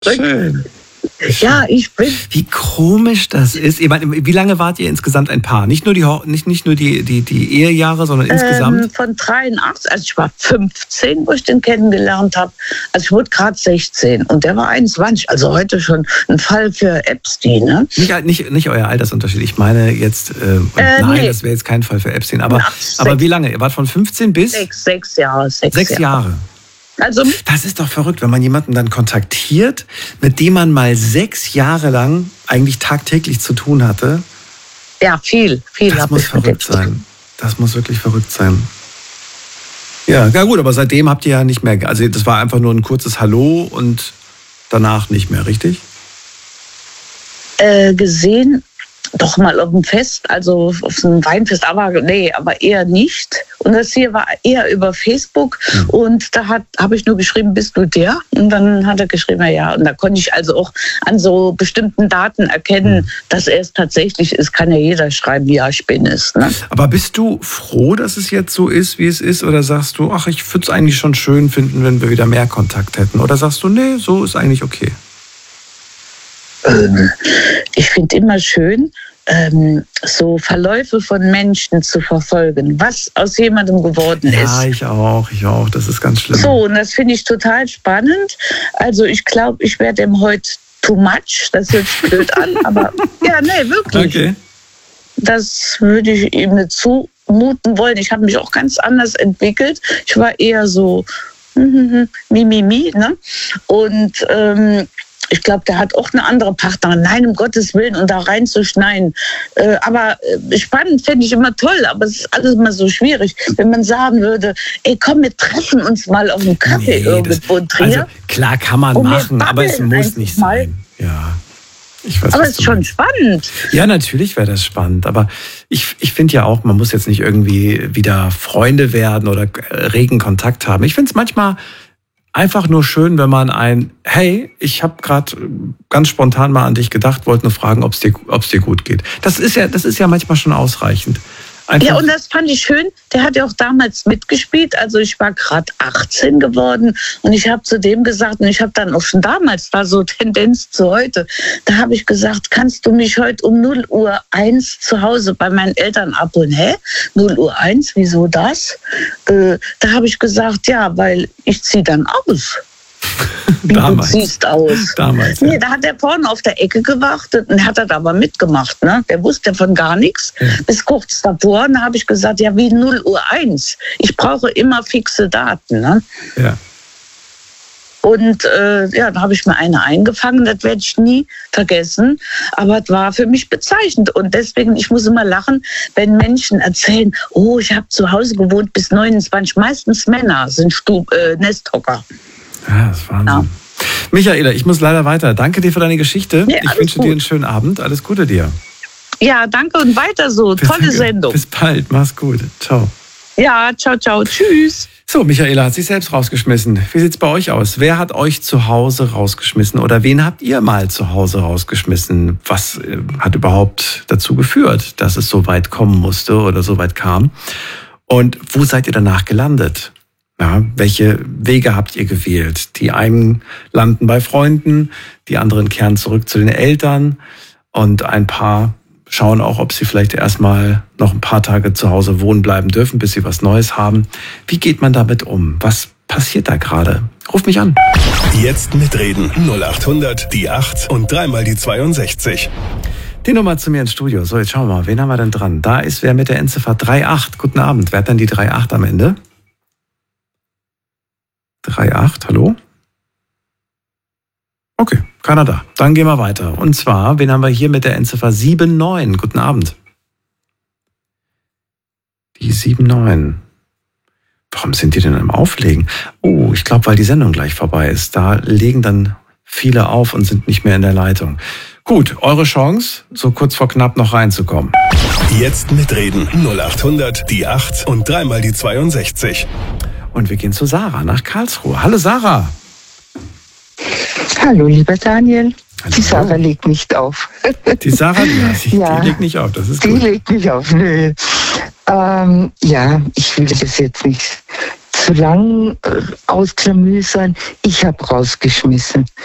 Schön. Ja, ich bin. Wie komisch das ist. Ich meine, wie lange wart ihr insgesamt ein Paar? Nicht nur die Ehejahre, sondern insgesamt? Von 83, also ich war 15, wo ich den kennengelernt habe. Also ich wurde gerade 16 und der war 21. Also heute schon ein Fall für Epstein, ne? Nicht euer Altersunterschied. Ich meine jetzt, nein, nee. Das wäre jetzt kein Fall für Epstein. Aber wie lange? Ihr wart von 15 bis? 6 Jahre. 6 Jahre. Also, das ist doch verrückt, wenn man jemanden dann kontaktiert, mit dem man mal 6 Jahre lang eigentlich tagtäglich zu tun hatte. Ja, viel. Das muss verrückt sein. Das muss wirklich verrückt sein. Ja, gut, aber seitdem habt ihr ja nicht mehr, also das war einfach nur ein kurzes Hallo und danach nicht mehr, richtig? Gesehen, doch mal auf dem Fest, also auf so einem Weinfest, aber eher nicht. Und das hier war eher über Facebook und da habe ich nur geschrieben, bist du der? Und dann hat er geschrieben, ja. Und da konnte ich also auch an so bestimmten Daten erkennen, dass er es tatsächlich ist. Kann ja jeder schreiben, ja, ich bin es. Ne? Aber bist du froh, dass es jetzt so ist, wie es ist? Oder sagst du, ach, ich würde es eigentlich schon schön finden, wenn wir wieder mehr Kontakt hätten? Oder sagst du, nee, so ist eigentlich okay? Ich finde immer schön, so Verläufe von Menschen zu verfolgen, was aus jemandem geworden ist. Ja, ich auch. Das ist ganz schlimm. So, und das finde ich total spannend. Also ich glaube, ich werde ihm heute too much. Das hört sich blöd an, aber ja, nee, wirklich. Okay. Das würde ich ihm nicht zumuten wollen. Ich habe mich auch ganz anders entwickelt. Ich war eher so Mimimi, ne? Und ich glaube, der hat auch eine andere Partnerin. Nein, um Gottes Willen, und da reinzuschneiden. Aber spannend fände ich immer toll, aber es ist alles immer so schwierig. Wenn man sagen würde, ey, komm, wir treffen uns mal auf einen Kaffee irgendwo in Trier. Also klar kann man machen, aber es muss nicht sein. Ja. Ich weiß, aber es ist schon spannend. Ja, natürlich wäre das spannend. Aber ich finde ja auch, man muss jetzt nicht irgendwie wieder Freunde werden oder regen Kontakt haben. Ich finde es manchmal einfach nur schön, wenn man hey, ich habe gerade ganz spontan mal an dich gedacht, wollte nur fragen, ob es dir gut geht. Das ist ja manchmal schon ausreichend. Einfach. Ja, und das fand ich schön. Der hat ja auch damals mitgespielt. Also ich war gerade 18 geworden und ich habe zu dem gesagt, und ich habe dann auch schon damals, war so Tendenz zu heute, da habe ich gesagt, kannst du mich heute um 0:01 zu Hause bei meinen Eltern abholen? 0:01, wieso das? Da habe ich gesagt, ja, weil ich ziehe dann aus. Wie damals. Du siehst aus. Damals, nee, da hat der vorne auf der Ecke gewartet und hat das aber mitgemacht. Ne? Der wusste von gar nichts. Ja. Bis kurz davor, da habe ich gesagt, ja, wie 0:01. Ich brauche immer fixe Daten. Ne? Ja. Und da habe ich mir eine eingefangen, das werde ich nie vergessen. Aber es war für mich bezeichnend. Und deswegen, ich muss immer lachen, wenn Menschen erzählen, oh, ich habe zu Hause gewohnt bis 29. Meistens Männer sind Nesthocker. Ja, das ist Wahnsinn. Ja. Michaela, ich muss leider weiter. Danke dir für deine Geschichte. Ja, ich wünsche dir einen schönen Abend. Alles Gute dir. Ja, danke und weiter so. Tolle Sendung. Bis bald. Mach's gut. Ciao. Ja, ciao, ciao. Tschüss. So, Michaela hat sich selbst rausgeschmissen. Wie sieht's bei euch aus? Wer hat euch zu Hause rausgeschmissen oder wen habt ihr mal zu Hause rausgeschmissen? Was hat überhaupt dazu geführt, dass es so weit kommen musste oder so weit kam? Und wo seid ihr danach gelandet? Ja, welche Wege habt ihr gewählt? Die einen landen bei Freunden, die anderen kehren zurück zu den Eltern und ein paar schauen auch, ob sie vielleicht erstmal noch ein paar Tage zu Hause wohnen bleiben dürfen, bis sie was Neues haben. Wie geht man damit um? Was passiert da gerade? Ruf mich an. Jetzt mitreden. 0800 die 8 und dreimal die 62. Die Nummer zu mir ins Studio. So, jetzt schauen wir mal, wen haben wir denn dran? Da ist wer mit der Endziffer 38. Guten Abend. Wer hat denn die 38 am Ende? 38, hallo? Okay, keiner da. Dann gehen wir weiter. Und zwar, wen haben wir hier mit der Endziffer 79? Guten Abend. Die 79. Warum sind die denn am Auflegen? Oh, ich glaube, weil die Sendung gleich vorbei ist. Da legen dann viele auf und sind nicht mehr in der Leitung. Gut, eure Chance, so kurz vor knapp noch reinzukommen. Jetzt mitreden. 0800 die 8 und dreimal die 62. Und wir gehen zu Sarah nach Karlsruhe. Hallo Sarah. Hallo lieber Daniel. Hallo. Die Sarah legt nicht auf. Die Sarah, die legt nicht auf, das ist gut. Die legt nicht auf, nö. Ich will das jetzt nicht zu lang ausklamüsern. Ich habe rausgeschmissen.